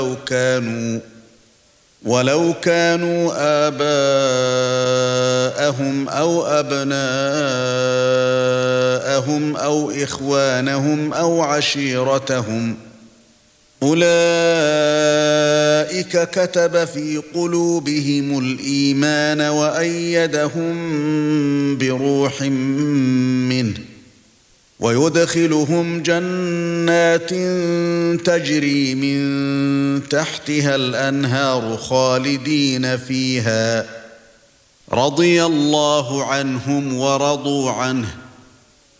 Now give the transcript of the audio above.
ولو كانوا آباءهم أو أبناءهم أو إخوانهم أو عشيرتهم أولئك كتب في قلوبهم الإيمان وأيدهم بروح منه ويدخلهم جنات تجري من تحتها الأنهار خالدين فيها رضي الله عنهم ورضوا عنه